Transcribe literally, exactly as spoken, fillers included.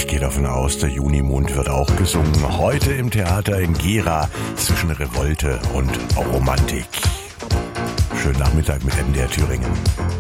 gehe davon aus, der Junimond wird auch gesungen. Heute im Theater in Gera zwischen Revolte und Romantik. Schönen Nachmittag mit M D R Thüringen.